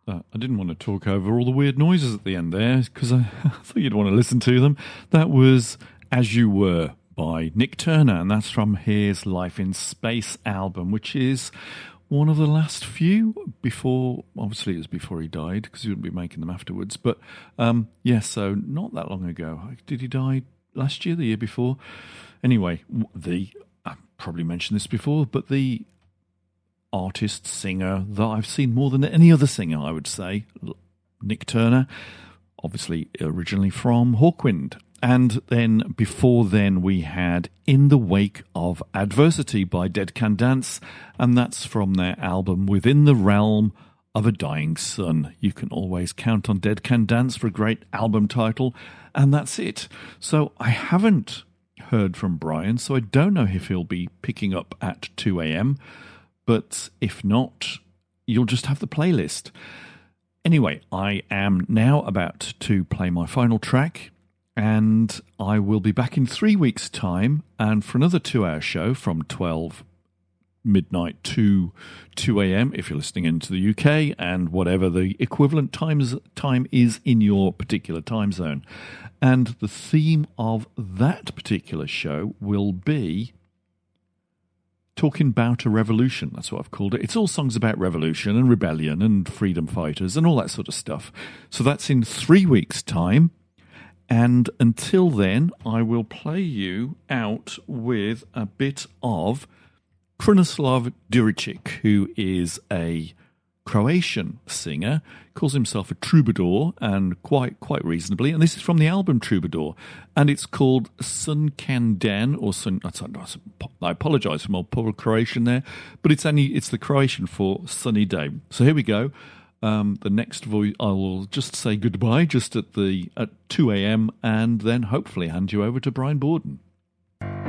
I didn't want to talk over all the weird noises at the end there because I thought you'd want to listen to them. That was As You Were by Nick Turner, and that's from his Life in Space album, which is one of the last few before, obviously it was before he died because he wouldn't be making them afterwards. But so not that long ago. Did he die last year, the year before? Anyway, I probably mentioned this before, but the artist, singer that I've seen more than any other singer, I would say, Nick Turner, obviously originally from Hawkwind. And then before then we had In the Wake of Adversity by Dead Can Dance, and that's from their album Within the Realm of a Dying Sun. You can always count on Dead Can Dance for a great album title, and that's it. So I haven't heard from Brian, so I don't know if he'll be picking up at 2 a.m., but if not, you'll just have the playlist. Anyway, I am now about to play my final track, and I will be back in 3 weeks' time, and for another 2-hour show from 12 midnight to 2 a.m. if you're listening into the UK, and whatever the equivalent time is in your particular time zone. And the theme of that particular show will be talking about a revolution. That's what I've called it. It's all songs about revolution and rebellion and freedom fighters and all that sort of stuff. So that's in 3 weeks' time. And until then, I will play you out with a bit of Krunoslav Duričić, who is a Croatian singer, calls himself a troubadour, and quite reasonably. And this is from the album Troubadour, and it's called Sunken Den, or Sun. I apologise for my poor Croatian there, but it's the Croatian for sunny day. So here we go. The next voice, I will just say goodbye just at 2 a.m. and then hopefully hand you over to Brian Borden.